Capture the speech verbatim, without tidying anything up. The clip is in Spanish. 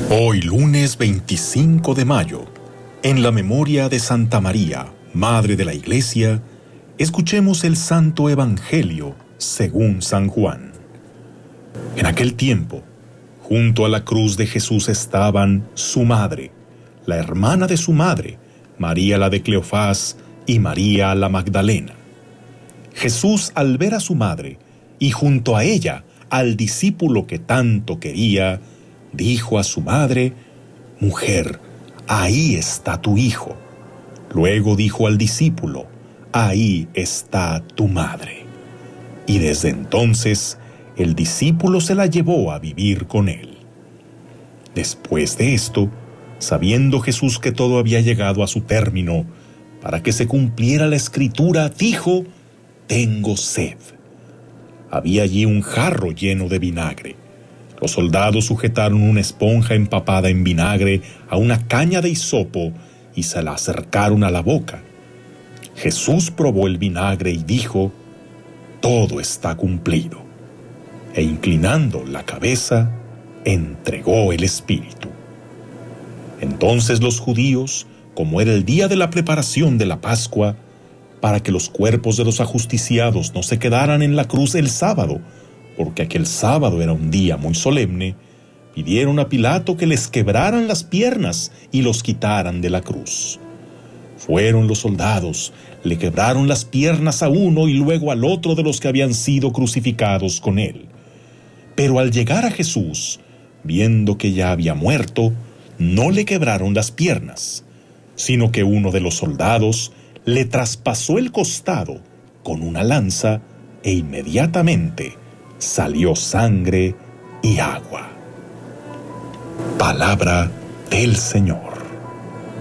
Hoy lunes veinticinco de mayo, en la memoria de Santa María, Madre de la Iglesia, escuchemos el Santo Evangelio según San Juan. En aquel tiempo, junto a la cruz de Jesús estaban su madre, la hermana de su madre, María la de Cleofás y María la Magdalena. Jesús, al ver a su madre y junto a ella al discípulo que tanto quería, dijo a su madre: «Mujer, ahí está tu hijo». Luego dijo al discípulo: «Ahí está tu madre». Y desde entonces el discípulo se la llevó a vivir con él. Después de esto, sabiendo Jesús que todo había llegado a su término, para que se cumpliera la escritura, dijo: «Tengo sed». Había allí un jarro lleno de vinagre. Los soldados sujetaron una esponja empapada en vinagre a una caña de hisopo y se la acercaron a la boca. Jesús probó el vinagre y dijo: «Todo está cumplido». E inclinando la cabeza, entregó el espíritu. Entonces los judíos, como era el día de la preparación de la Pascua, para que los cuerpos de los ajusticiados no se quedaran en la cruz el sábado, porque aquel sábado era un día muy solemne, pidieron a Pilato que les quebraran las piernas y los quitaran de la cruz. Fueron los soldados, le quebraron las piernas a uno y luego al otro de los que habían sido crucificados con él. Pero al llegar a Jesús, viendo que ya había muerto, no le quebraron las piernas, sino que uno de los soldados le traspasó el costado con una lanza e inmediatamente salió sangre y agua. Palabra del Señor.